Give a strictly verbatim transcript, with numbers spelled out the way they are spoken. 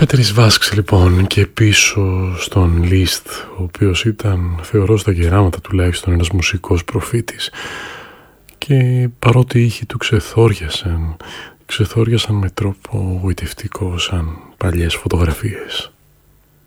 Πέτερης Βάσκς λοιπόν, και πίσω στον Λίστ, ο οποίος ήταν, θεωρώ στα γεράματα τουλάχιστον, ένας μουσικός προφήτης, και παρότι οι ήχοι του ξεθόριασαν, ξεθόριασαν με τρόπο γοητευτικό, σαν παλιές φωτογραφίες.